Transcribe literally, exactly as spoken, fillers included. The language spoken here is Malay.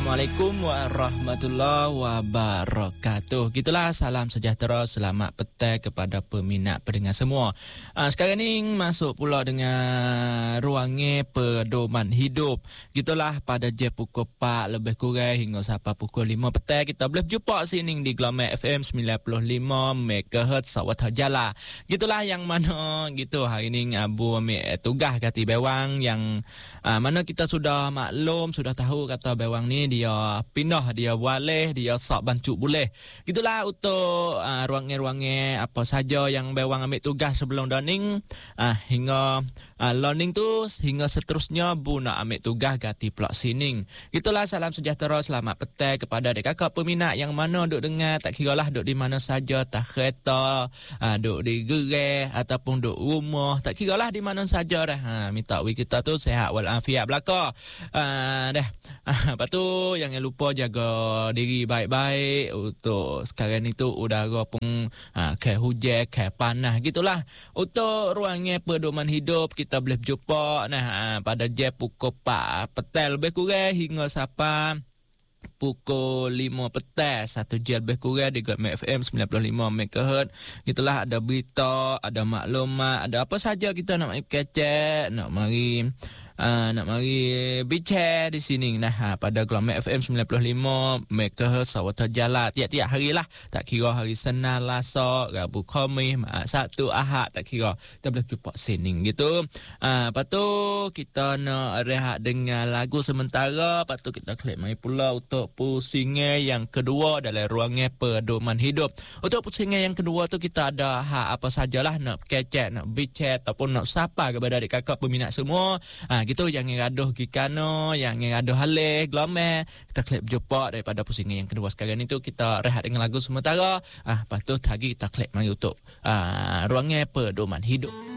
Assalamualaikum warahmatullahi wabarakatuh. Gitulah, salam sejahtera, selamat petang kepada peminat pendengar semua. Uh, sekarang ni masuk pula dengan ruangnya pedoman hidup. Gitulah, pada jam pukul empat lebih kurang hingga sampai pukul lima petang kita boleh berjumpa sini di Gelombang F M sembilan puluh lima megahertz Sawat Jala. Gitulah yang mana gitu hari ni Abu ambil tugas kati bewang yang uh, mana kita sudah maklum, sudah tahu kata bewang ni dia pindah, dia waleh, dia sak bancuk boleh. Gitulah untuk uh, ruangnya-ruangnya apa saja yang bewang ambil tugas sebelum daning uh, hingga uh, learning tu hingga seterusnya bu nak ambil tugas ganti pula sining. Gitulah, salam sejahtera, selamat petang kepada adik kakak peminat yang mana duk dengar, tak kira lah duk di mana saja, tak kereta, uh, duk di gerai ataupun duk rumah, tak kira lah di mana saja dah. Ha, minta we kita tu sihat walafiat belaka. Uh, dah. Uh, lepas tu jangan lupa jaga diri baik-baik. Untuk sekarang ni tu udara pun uh, ke hujan, ke panas gitulah. Untuk ruangnya pedoman hidup kita boleh berjumpa nah uh, pada jam pukul empat petang lebih kurang hingga sampai pukul lima petang, satu jam lebih kurang di Gelombang F M sembilan puluh lima megahertz. Gitulah, ada berita, ada maklumat, ada apa saja kita nak mari kecek, nak mari Uh, nak mari bincang di sini nah ha, pada Gelombang F M sembilan puluh lima megahertz Sawat Jala tiap-tiap hari lah, tak kira hari Senin, Selasa, Rabu, Khamis, Sabtu, Ahad, tak kira kita boleh jumpa sini gitu. Uh, lepas tu kita nak rehat dengan lagu sementara, lepas tu kita klik mai pula untuk pusingan yang kedua dalam ruangnya pedoman hidup. Untuk pusingan yang kedua tu kita ada hak apa sajalah nak kecek, nak bincang ataupun nak sapa kepada adik kakak peminat semua. Uh, gitu, jangan gaduh gikano, jangan gaduh halih Gelombang. Kita klik berjumpa daripada pusingan yang kedua. Sekarang itu kita rehat dengan lagu sementara. Ah, lepas tu lagi kita klik mari untuk ah, ruangnya pedoman hidup.